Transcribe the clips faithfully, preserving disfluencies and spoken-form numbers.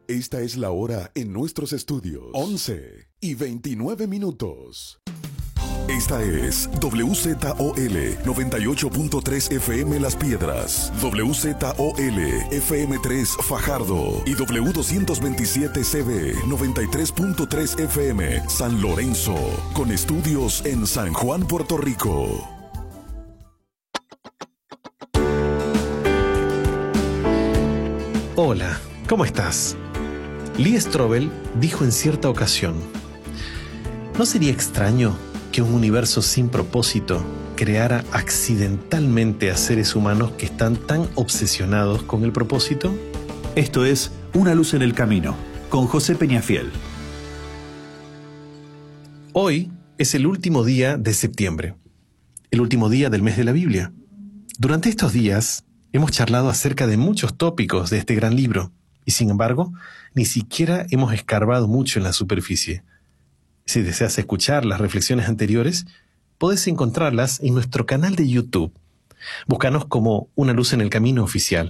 Esta es la hora en nuestros estudios. once y veintinueve minutos. Esta es W Z O L noventa y ocho punto tres F M Las Piedras, W Z O L F M tres Fajardo y W doscientos veintisiete C B noventa y tres punto tres F M San Lorenzo, con estudios en San Juan, Puerto Rico. Hola, ¿cómo estás? Lee Strobel dijo en cierta ocasión: ¿no sería extraño que un universo sin propósito creara accidentalmente a seres humanos que están tan obsesionados con el propósito? Esto es Una luz en el camino, con José Peñafiel. Hoy es el último día de septiembre, el último día del mes de la Biblia. Durante estos días hemos charlado acerca de muchos tópicos de este gran libro, y sin embargo, ni siquiera hemos escarbado mucho en la superficie. Si deseas escuchar las reflexiones anteriores, podés encontrarlas en nuestro canal de YouTube. Búscanos como Una luz en el camino oficial.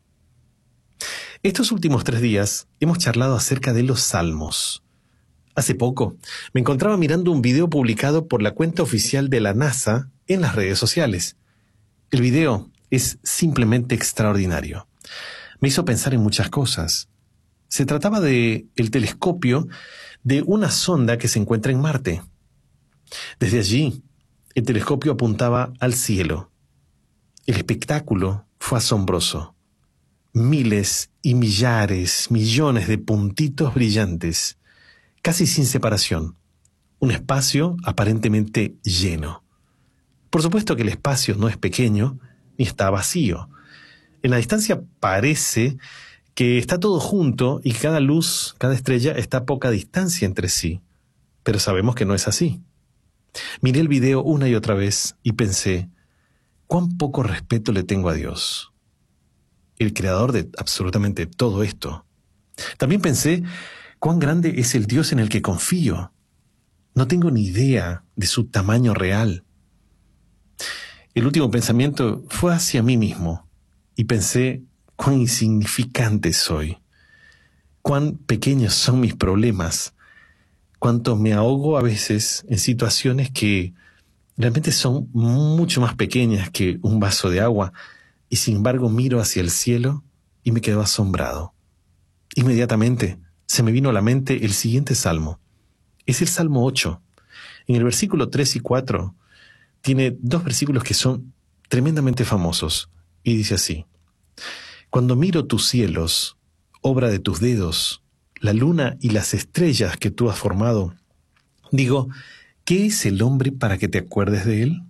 Estos últimos tres días hemos charlado acerca de los Salmos. Hace poco me encontraba mirando un video publicado por la cuenta oficial de la NASA en las redes sociales. El video es simplemente extraordinario. Me hizo pensar en muchas cosas. Se trataba de el telescopio de una sonda que se encuentra en Marte. Desde allí, el telescopio apuntaba al cielo. El espectáculo fue asombroso. Miles y millares, millones de puntitos brillantes, casi sin separación. Un espacio aparentemente lleno. Por supuesto que el espacio no es pequeño ni está vacío. En la distancia parece que está todo junto y cada luz, cada estrella está a poca distancia entre sí. Pero sabemos que no es así. Miré el video una y otra vez y pensé, cuán poco respeto le tengo a Dios, el creador de absolutamente todo esto. También pensé, cuán grande es el Dios en el que confío. No tengo ni idea de su tamaño real. El último pensamiento fue hacia mí mismo y pensé cuán insignificante soy, cuán pequeños son mis problemas, cuánto me ahogo a veces en situaciones que realmente son mucho más pequeñas que un vaso de agua, y sin embargo miro hacia el cielo y me quedo asombrado. Inmediatamente se me vino a la mente el siguiente salmo. Es el Salmo ocho. En el versículo tres y cuatro tiene dos versículos que son tremendamente famosos, y dice así: Cuando miro tus cielos, obra de tus dedos, la luna y las estrellas que tú has formado, digo, ¿qué es el hombre para que te acuerdes de él?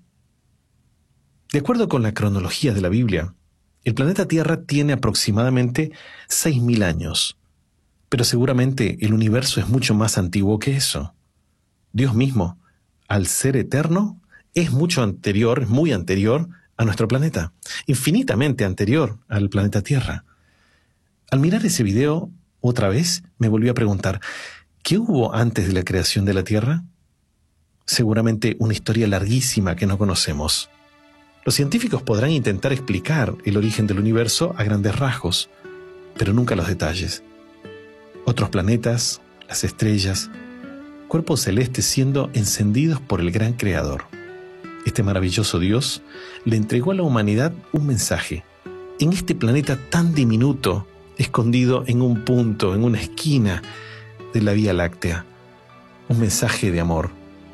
De acuerdo con la cronología de la Biblia, el planeta Tierra tiene aproximadamente seis mil años, pero seguramente el universo es mucho más antiguo que eso. Dios mismo, al ser eterno, es mucho anterior, muy anterior a nuestro planeta, infinitamente anterior al planeta Tierra. Al mirar ese video, otra vez me volví a preguntar, ¿qué hubo antes de la creación de la Tierra? Seguramente una historia larguísima que no conocemos. Los científicos podrán intentar explicar el origen del universo a grandes rasgos, pero nunca los detalles. Otros planetas, las estrellas, cuerpos celestes siendo encendidos por el gran Creador. Este maravilloso Dios le entregó a la humanidad un mensaje. En este planeta tan diminuto, escondido en un punto, en una esquina de la Vía Láctea, un mensaje de amor.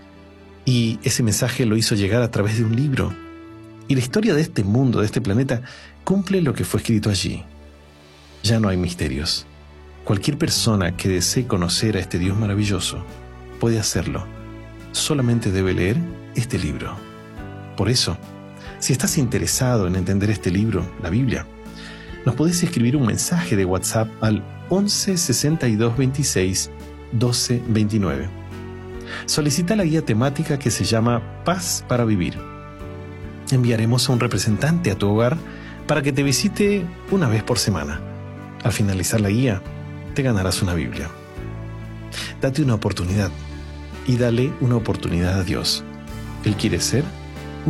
Y ese mensaje lo hizo llegar a través de un libro. Y la historia de este mundo, de este planeta, cumple lo que fue escrito allí. Ya no hay misterios. Cualquier persona que desee conocer a este Dios maravilloso puede hacerlo. Solamente debe leer este libro. Por eso, si estás interesado en entender este libro, la Biblia, nos podés escribir un mensaje de WhatsApp al once sesenta y dos veintiséis doce veintinueve. Solicita la guía temática que se llama Paz para Vivir. Enviaremos a un representante a tu hogar para que te visite una vez por semana. Al finalizar la guía, te ganarás una Biblia. Date una oportunidad y dale una oportunidad a Dios. Él quiere ser